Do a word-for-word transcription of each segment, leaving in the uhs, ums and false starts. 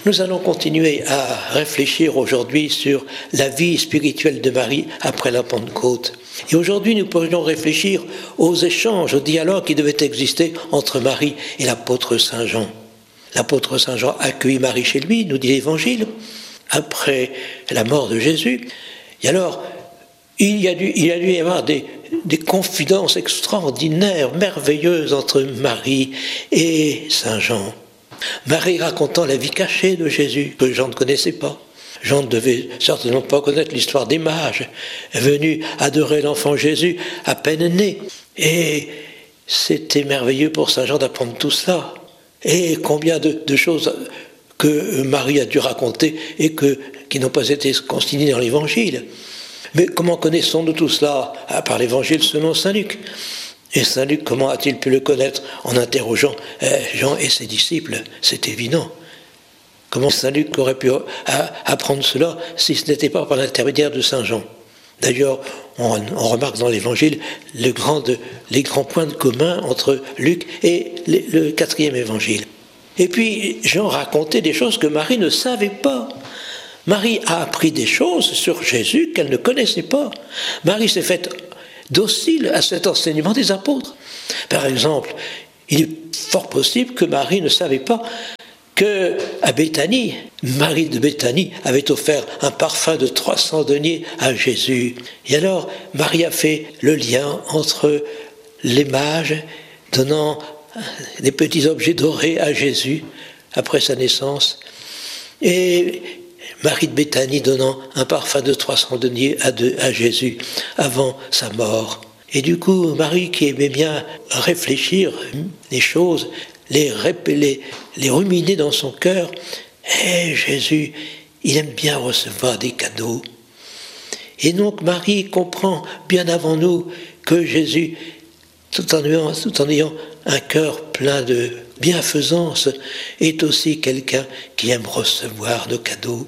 Nous allons continuer à réfléchir aujourd'hui sur la vie spirituelle de Marie après la Pentecôte. Et aujourd'hui, nous pourrions réfléchir aux échanges, aux dialogues qui devaient exister entre Marie et l'apôtre Saint Jean. L'apôtre Saint Jean accueillit Marie chez lui, nous dit l'Évangile, après la mort de Jésus. Et alors, il y a dû, il y a dû y avoir des, des confidences extraordinaires, merveilleuses entre Marie et Saint Jean. Marie racontant la vie cachée de Jésus, que Jean ne connaissait pas. Jean ne devait certainement pas connaître l'histoire des mages, venus adorer l'enfant Jésus à peine né. Et c'était merveilleux pour Saint Jean d'apprendre tout cela. Et combien de, de choses que Marie a dû raconter et que, qui n'ont pas été consignées dans l'Évangile. Mais comment connaissons-nous tout cela? À part l'Évangile selon Saint Luc. Et Saint Luc, comment a-t-il pu le connaître en interrogeant euh, Jean et ses disciples? C'est évident. Comment Saint Luc aurait pu apprendre cela si ce n'était pas par l'intermédiaire de Saint Jean? D'ailleurs, on, on remarque dans l'Évangile le grand de, les grands points de commun entre Luc et les, le quatrième Évangile. Et puis, Jean racontait des choses que Marie ne savait pas. Marie a appris des choses sur Jésus qu'elle ne connaissait pas. Marie s'est faite docile à cet enseignement des apôtres. Par exemple, il est fort possible que Marie ne savait pas qu'à Béthanie, Marie de Béthanie avait offert un parfum de trois cents deniers à Jésus. Et alors, Marie a fait le lien entre les mages donnant des petits objets dorés à Jésus après sa naissance et Marie de Béthanie donnant un parfum de trois cents deniers à, de, à Jésus avant sa mort. Et du coup, Marie qui aimait bien réfléchir les choses, les, les, les ruminer dans son cœur, et Jésus, il aime bien recevoir des cadeaux. Et donc Marie comprend bien avant nous que Jésus, tout en ayant, tout en ayant un cœur plein de bienfaisance, est aussi quelqu'un qui aime recevoir nos cadeaux.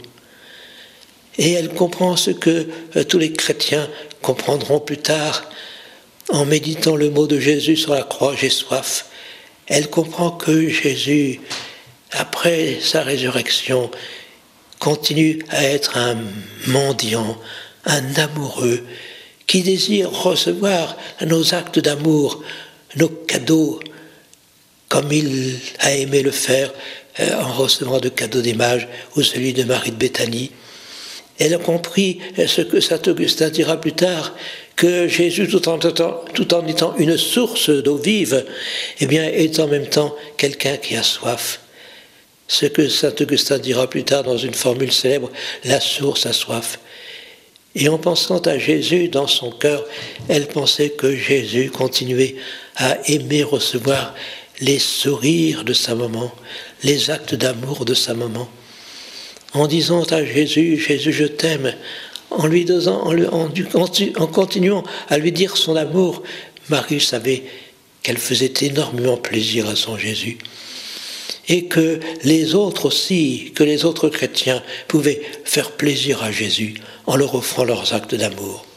Et elle comprend ce que euh, tous les chrétiens comprendront plus tard en méditant le mot de Jésus sur la croix, j'ai soif. Elle comprend que Jésus, après sa résurrection, continue à être un mendiant, un amoureux, qui désire recevoir nos actes d'amour, nos cadeaux, comme il a aimé le faire euh, en recevant le cadeau des mages ou celui de Marie de Béthanie. Elle a compris ce que saint Augustin dira plus tard, que Jésus, tout en, tout en étant une source d'eau vive, eh bien, est en même temps quelqu'un qui a soif. Ce que saint Augustin dira plus tard dans une formule célèbre, la source a soif. Et en pensant à Jésus dans son cœur, elle pensait que Jésus continuait à aimer recevoir les sourires de sa maman, les actes d'amour de sa maman. En disant à Jésus, Jésus je t'aime, en lui dosant, en, lui, en, en continuant à lui dire son amour, Marie savait qu'elle faisait énormément plaisir à son Jésus. Et que les autres aussi, que les autres chrétiens pouvaient faire plaisir à Jésus en leur offrant leurs actes d'amour.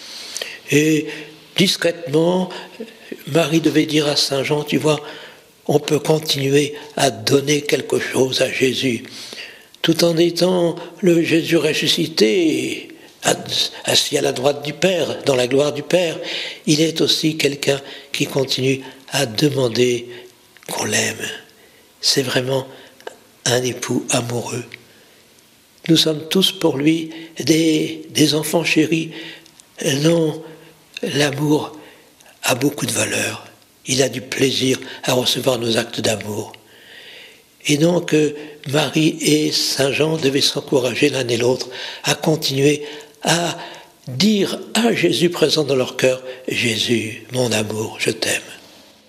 Et discrètement, Marie devait dire à Saint Jean, tu vois, on peut continuer à donner quelque chose à Jésus, tout en étant le Jésus ressuscité, assis à la droite du Père, dans la gloire du Père, il est aussi quelqu'un qui continue à demander qu'on l'aime. C'est vraiment un époux amoureux. Nous sommes tous pour lui des, des enfants chéris. Non, l'amour a beaucoup de valeur. Il a du plaisir à recevoir nos actes d'amour. Et donc, Marie et Saint Jean devaient s'encourager l'un et l'autre à continuer à dire à Jésus présent dans leur cœur, « Jésus, mon amour, je t'aime ».